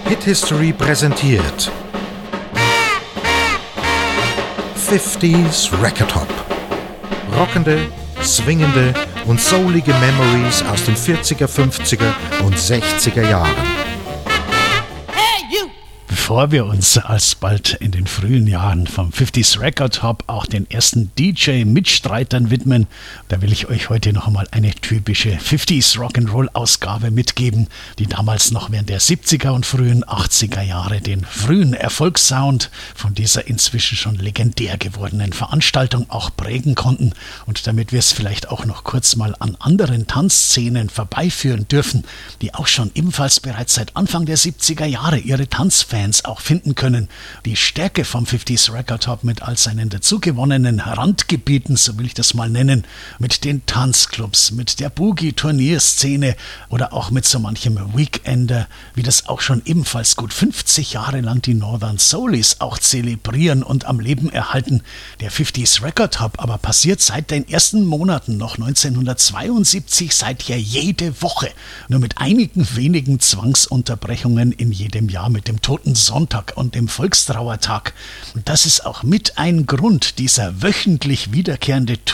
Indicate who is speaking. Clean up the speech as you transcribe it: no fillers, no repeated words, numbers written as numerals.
Speaker 1: Hit History präsentiert 50s Record Hop. Rockende, swingende und soulige Memories aus den 40er, 50er und 60er Jahren.
Speaker 2: Bevor wir uns alsbald in den frühen Jahren vom 50s Record Hop auch den ersten DJ-Mitstreitern widmen, da will ich euch heute noch einmal eine typische 50s Rock'n'Roll-Ausgabe mitgeben, die damals noch während der 70er und frühen 80er Jahre den frühen Erfolgssound von dieser inzwischen schon legendär gewordenen Veranstaltung auch prägen konnten. Und damit wir es vielleicht auch noch kurz mal an anderen Tanzszenen vorbeiführen dürfen, die auch schon ebenfalls bereits seit Anfang der 70er Jahre ihre Tanzfans auch finden können. Die Stärke vom 50s Record Hop mit all seinen dazugewonnenen Randgebieten, so will ich das mal nennen, mit den Tanzclubs, mit der Boogie-Turnierszene oder auch mit so manchem Weekender, wie das auch schon ebenfalls gut 50 Jahre lang die Northern Soulies auch zelebrieren und am Leben erhalten. Der 50s Record Hop aber passiert seit den ersten Monaten noch 1972 seither jede Woche, nur mit einigen wenigen Zwangsunterbrechungen in jedem Jahr mit dem Toten Sonntag und dem Volkstrauertag. Und das ist auch mit ein Grund, dieser wöchentlich wiederkehrende